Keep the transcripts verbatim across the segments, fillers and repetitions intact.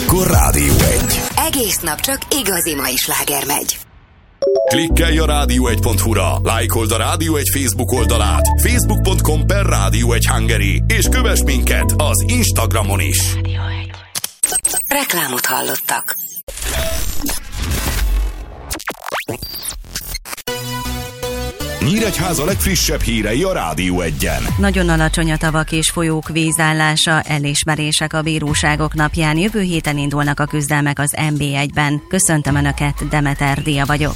akkor Rádió egy. Egész nap csak igazi mai sláger megy. Klikkelj a rádió egy pont hu-ra, lájkold a Rádió egy Facebook oldalát, facebook pont com per Rádió egy Hungary, és kövess minket az Instagramon is. Reklámot hallottak. Nyíregyháza legfrissebb hírei a Rádió egyen. Nagyon alacsony a tavak és folyók vízállása, elismerések a bíróságok napján. Jövő héten indulnak a küzdelmek az en bé egyben. Köszöntöm Önöket, Demeter Dia vagyok.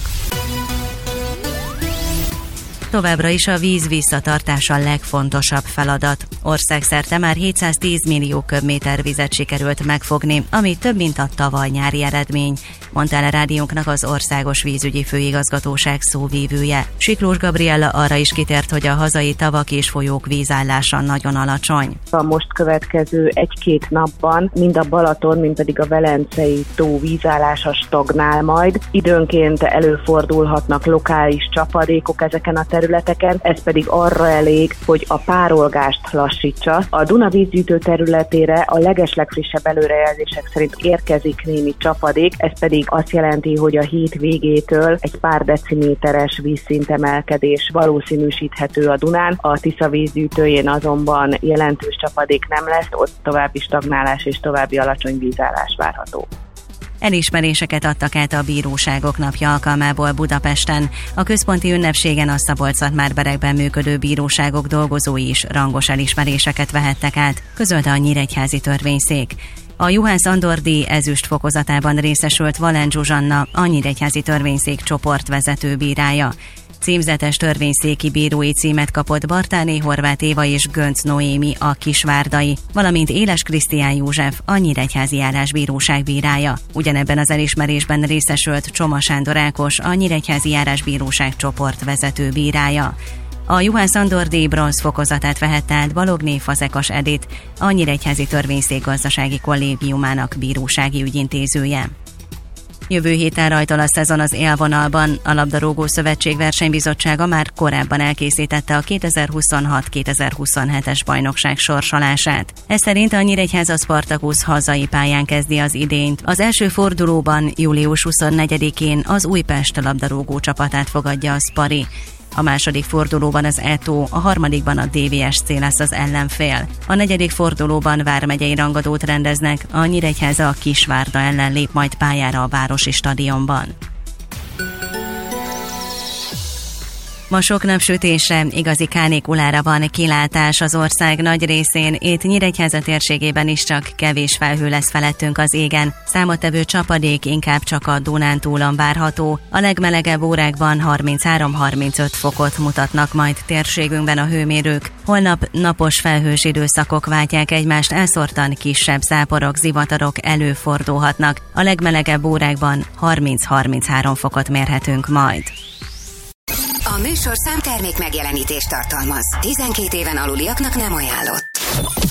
Továbbra is a víz visszatartása a legfontosabb feladat. Országszerte már hétszáztíz millió köbméter vizet sikerült megfogni, ami több, mint a tavaly nyári eredmény, mondta el a rádiónknak az Országos Vízügyi Főigazgatóság szóvívője. Siklós Gabriella arra is kitért, hogy a hazai tavak és folyók vízállása nagyon alacsony. A most következő egy-két napban mind a Balaton, mind pedig a Velencei tó vízállása stagnál majd. Időnként előfordulhatnak lokális csapadékok ezeken a területeken, ez pedig arra elég, hogy a párolgást lassítsa. A Duna vízgyűjtő területére a legeslegfrissebb előrejelzések szerint érkezik némi csapadék, ez pedig azt jelenti, hogy a hét végétől egy pár deciméteres vízszintemelkedés valószínűsíthető a Dunán. A Tisza vízgyűjtőjén azonban jelentős csapadék nem lesz, ott további stagnálás és további alacsony vízállás várható. Elismeréseket adtak át a Bíróságok napja alkalmából Budapesten. A központi ünnepségen a Szabolcs-Szatmár-Berekben működő bíróságok dolgozói is rangos elismeréseket vehettek át, közölte a Nyíregyházi Törvényszék. A Juhász Andor díj ezüst fokozatában részesült Valent Zsuzsanna, a Nyíregyházi Törvényszék csoportvezető bírája. Címzetes törvényszéki bírói címet kapott Bartáné Horváth Éva és Gönc Noémi, a kisvárdai, valamint Éles Krisztián József, a Nyíregyházi Járásbíróság bírája. Ugyanebben az elismerésben részesült Csoma Sándor Ákos, a Nyíregyházi Járásbíróság csoportvezető bírája. A Juhász Andor díj bronz fokozatát vehette át Balogné Fazekas Edit, a Nyíregyházi Törvényszék gazdasági kollégiumának bírósági ügyintézője. Jövő héten rajtol a szezon az élvonalban. A Labdarúgó Szövetség versenybizottsága már korábban elkészítette a kétezer-huszonhat kétezer-huszonhetes bajnokság sorsolását. Ez szerint a Nyíregyháza Spartacus hazai pályán kezdi az idényt. Az első fordulóban július huszonnegyedikén az Újpest labdarúgó csapatát fogadja a Spari. A második fordulóban az é té o, a harmadikban a dé vé es cé lesz az ellenfél. A negyedik fordulóban vármegyei rangadót rendeznek, a Nyíregyháza a Kisvárda ellen lép majd pályára a Városi Stadionban. Ma sok napsütésre, igazi kánikulára van kilátás az ország nagy részén, itt Nyíregyháza térségében is csak kevés felhő lesz felettünk az égen. Számottevő csapadék inkább csak a Dunántúlon várható. A legmelegebb órákban harminchárom-harmincöt fokot mutatnak majd térségünkben a hőmérők. Holnap napos felhős időszakok váltják egymást, elszórtan kisebb záporok, zivatarok előfordulhatnak. A legmelegebb órákban harminc-harminchárom fokot mérhetünk majd. A műsorszám termék megjelenítést tartalmaz. tizenkét éven aluliaknak nem ajánlott.